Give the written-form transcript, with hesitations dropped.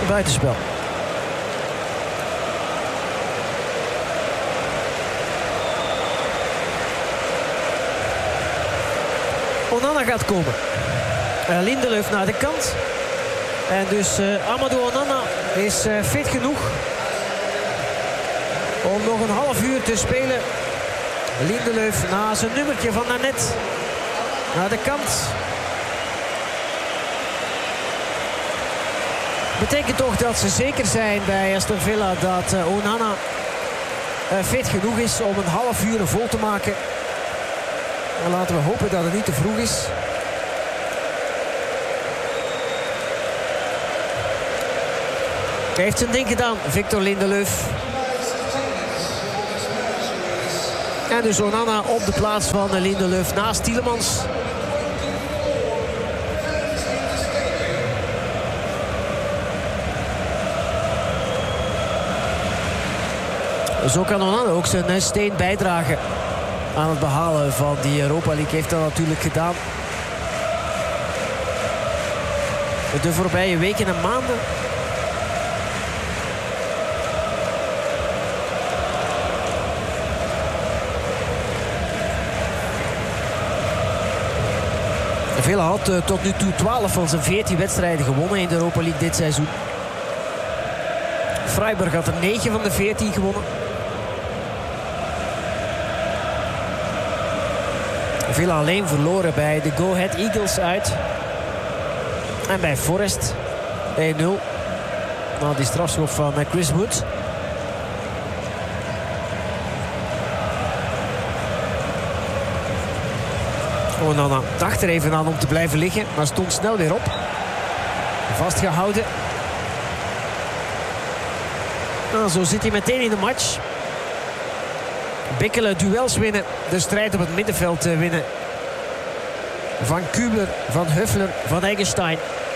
Buitenspel. Onana gaat komen. Lindelöf naar de kant. En dus Amadou Onana is fit genoeg om nog een half uur te spelen. Lindelöf na zijn nummertje van daarnet naar de kant. Betekent toch dat ze zeker zijn bij Aston Villa dat Onana fit genoeg is om een half uur vol te maken. En laten we hopen dat het niet te vroeg is. Hij heeft zijn ding gedaan, Victor Lindelöf. En dus Onana op de plaats van Lindelöf naast Tielemans. Zo kan Onana ook zijn steen bijdragen aan het behalen van die Europa League. Heeft dat natuurlijk gedaan. De voorbije weken en maanden. Villa had tot nu toe 12 van zijn 14 wedstrijden gewonnen in de Europa League dit seizoen. Freiburg had er 9 van de 14 gewonnen. Villa alleen verloren bij de Go Ahead Eagles uit. En bij Forest 1-0. Na die strafschop van Chris Wood. Onana dacht er even aan om te blijven liggen, maar stond snel weer op. Vastgehouden. Nou, zo zit hij meteen in de match. Bikkelen, duels winnen. De strijd op het middenveld winnen. Van Kubler, van Huffler, van Eggestein.